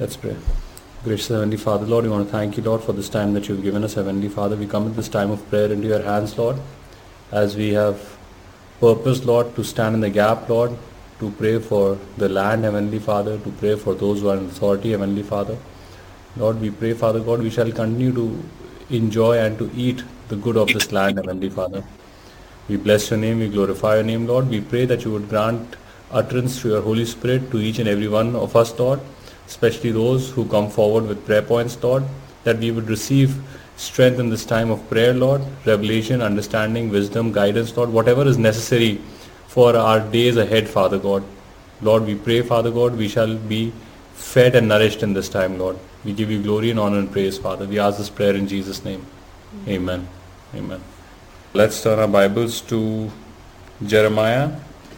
Let's pray. Gracious Heavenly Father, Lord, we want to thank you, Lord, for this time that you've given us, Heavenly Father. We come at this time of prayer into your hands, Lord, as we have purpose, Lord, to stand in the gap, Lord, to pray for the land, Heavenly Father, to pray for those who are in authority, Heavenly Father. Lord, we pray, Father God, we shall continue to enjoy and to eat the good of this land, Heavenly Father. We bless your name, we glorify your name, Lord. We pray that you would grant utterance through your Holy Spirit to each and every one of us, Lord, especially those who come forward with prayer points, Lord, that we would receive strength in this time of prayer, Lord, revelation, understanding, wisdom, guidance, Lord, whatever is necessary for our days ahead, Father God. Lord, we pray, Father God, we shall be fed and nourished in this time, Lord. We give you glory and honor and praise, Father. We ask this prayer in Jesus' name. Amen. Amen. Let's turn our Bibles to Jeremiah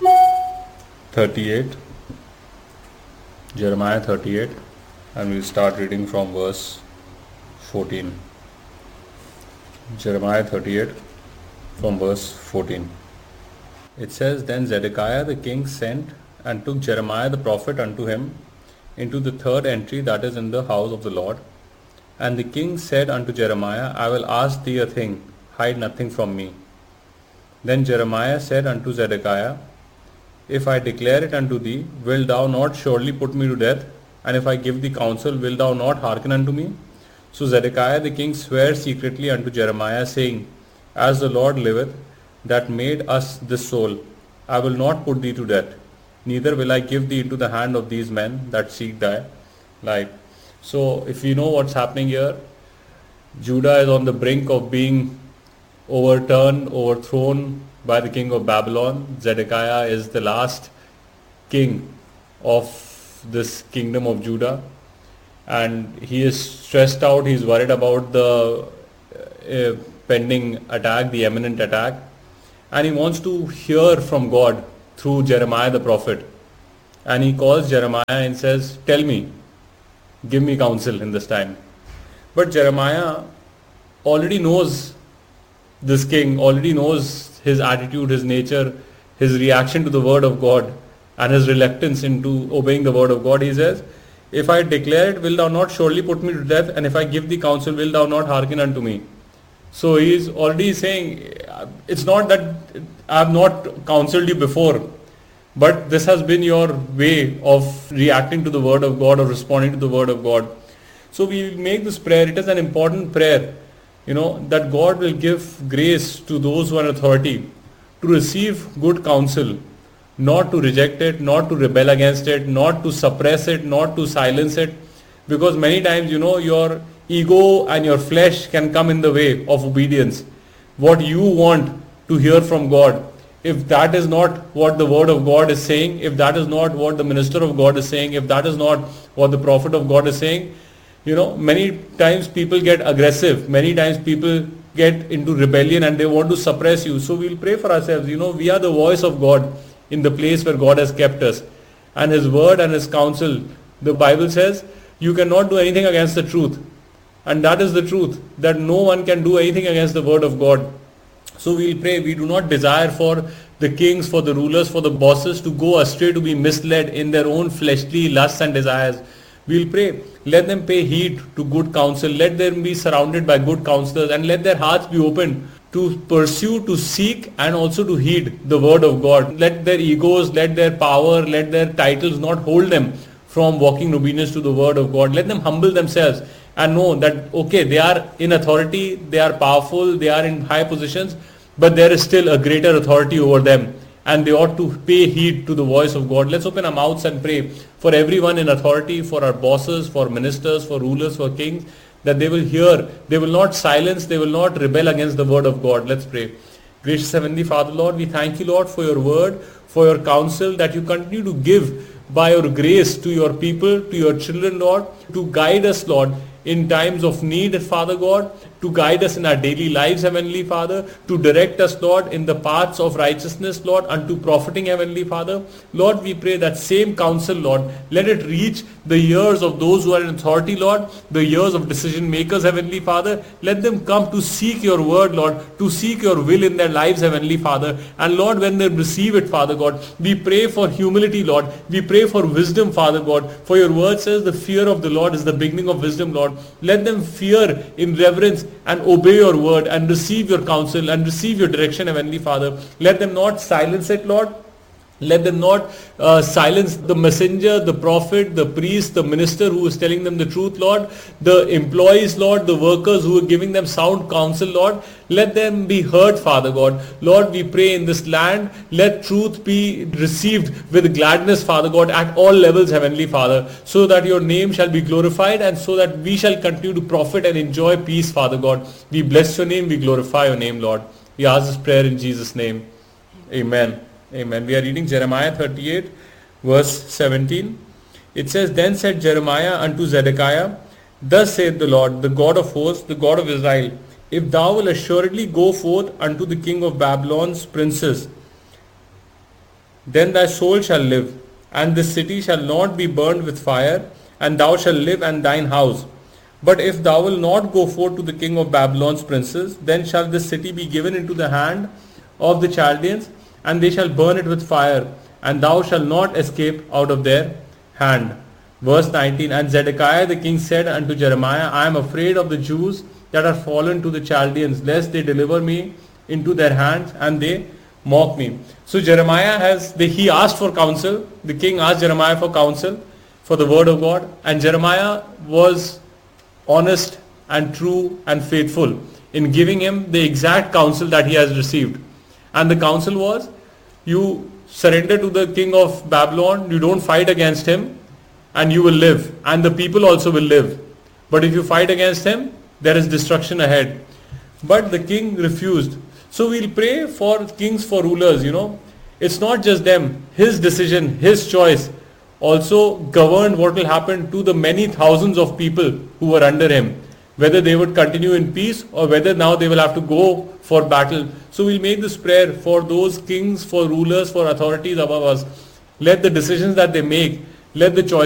38. Jeremiah 38, and we'll start reading from verse 14. Jeremiah 38 from verse 14. It says, Then Zedekiah the king sent and took Jeremiah the prophet unto him into the third entry that is in the house of the Lord. And the king said unto Jeremiah, I will ask thee a thing, hide nothing from me. Then Jeremiah said unto Zedekiah, If I declare it unto thee, wilt thou not surely put me to death? And if I give thee counsel, wilt thou not hearken unto me? So Zedekiah the king sware secretly unto Jeremiah, saying, As the Lord liveth, that made us this soul, I will not put thee to death, neither will I give thee into the hand of these men that seek thy life. So if you know what's happening here, Judah is on the brink of being overthrown by the king of Babylon. Zedekiah is the last king of this kingdom of Judah, and he is stressed out. He's worried about the pending attack, the imminent attack, and he wants to hear from God through Jeremiah the prophet. And he calls Jeremiah and says, Tell me, give me counsel in this time. But Jeremiah already knows this king, already knows his attitude, his nature, his reaction to the word of God, and his reluctance into obeying the word of God. He says, If I declare it, will thou not surely put me to death? And if I give thee counsel, will thou not hearken unto me? So he is already saying, it's not that I have not counseled you before, but this has been your way of reacting to the word of God or responding to the word of God. So we make this prayer. It is an important prayer, that God will give grace to those who are in authority to receive good counsel, not to reject it, not to rebel against it, not to suppress it, not to silence it. Because many times, your ego and your flesh can come in the way of obedience. What you want to hear from God, if that is not what the word of God is saying, if that is not what the minister of God is saying, if that is not what the prophet of God is saying, many times people get aggressive. Many times people get into rebellion and they want to suppress you. So we'll pray for ourselves. We are the voice of God in the place where God has kept us. And his word and his counsel, the Bible says, you cannot do anything against the truth. And that is the truth, that no one can do anything against the word of God. So we'll pray. We do not desire for the kings, for the rulers, for the bosses to go astray, to be misled in their own fleshly lusts and desires. We'll pray. Let them pay heed to good counsel. Let them be surrounded by good counselors, and let their hearts be open to pursue, to seek, and also to heed the word of God. Let their egos, let their power, let their titles not hold them from walking in obedience to the word of God. Let them humble themselves and know that, okay, they are in authority, they are powerful, they are in high positions, but there is still a greater authority over them, and they ought to pay heed to the voice of God. Let's open our mouths and pray for everyone in authority, for our bosses, for ministers, for rulers, for kings, that they will hear, they will not silence, they will not rebel against the word of God. Let's pray. Gracious Heavenly Father, Lord, we thank you, Lord, for your word, for your counsel that you continue to give by your grace to your people, to your children, Lord, to guide us, Lord, in times of need, Father God, to guide us in our daily lives, Heavenly Father, to direct us, Lord, in the paths of righteousness, Lord, unto profiting, Heavenly Father. Lord, we pray that same counsel, Lord, let it reach the ears of those who are in authority, Lord, the ears of decision makers, Heavenly Father. Let them come to seek your word, Lord, to seek your will in their lives, Heavenly Father. And Lord, when they receive it, Father God, we pray for humility, Lord. We pray for wisdom, Father God. For your word says the fear of the Lord is the beginning of wisdom, Lord. Let them fear in reverence and obey your word and receive your counsel and receive your direction, Heavenly Father. Let them not silence it, Lord. Let them not silence the messenger, the prophet, the priest, the minister who is telling them the truth, Lord. The employees, Lord, the workers who are giving them sound counsel, Lord. Let them be heard, Father God. Lord, we pray in this land, let truth be received with gladness, Father God, at all levels, Heavenly Father, so that your name shall be glorified and so that we shall continue to profit and enjoy peace, Father God. We bless your name, we glorify your name, Lord. We ask this prayer in Jesus' name. Amen. Amen. We are reading Jeremiah 38 verse 17. It says, Then said Jeremiah unto Zedekiah, Thus saith the Lord, the God of hosts, the God of Israel, If thou wilt assuredly go forth unto the king of Babylon's princes, then thy soul shall live, and this city shall not be burned with fire, and thou shalt live and thine house. But if thou wilt not go forth to the king of Babylon's princes, then shall this city be given into the hand of the Chaldeans, and they shall burn it with fire, and thou shalt not escape out of their hand. Verse 19, And Zedekiah the king said unto Jeremiah, I am afraid of the Jews that are fallen to the Chaldeans, lest they deliver me into their hands, and they mock me. So Jeremiah he asked for counsel. The king asked Jeremiah for counsel, for the word of God, and Jeremiah was honest and true and faithful in giving him the exact counsel that he has received. And the counsel was, you surrender to the king of Babylon, you don't fight against him, and you will live, and the people also will live. But if you fight against him, there is destruction ahead. But the king refused. So we'll pray for kings, for rulers, It's not just them. His decision, his choice also governed what will happen to the many thousands of people who were under him. Whether they would continue in peace or whether now they will have to go for battle. So we'll make this prayer for those kings, for rulers, for authorities above us. Let the decisions that they make, let the choices